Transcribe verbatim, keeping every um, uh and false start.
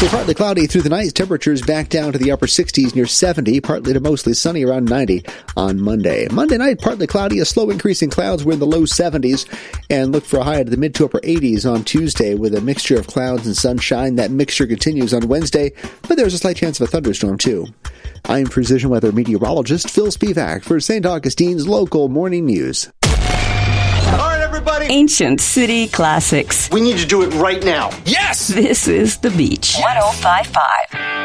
So partly cloudy through the night. Temperatures back down to the upper sixties near seventy. Partly to mostly sunny around ninety on Monday. Monday night, partly cloudy. A slow increase in clouds. We're in the low seventies. And look for a high to the mid to upper eighties on Tuesday with a mixture of clouds and sunshine. That mixture continues on Wednesday, but there's a slight chance of a thunderstorm too. I'm Precision Weather meteorologist Phil Spivak for Saint Augustine's local morning news. Ancient City Classics. We need to do it right now. Yes! This is The Beach. one oh five point five.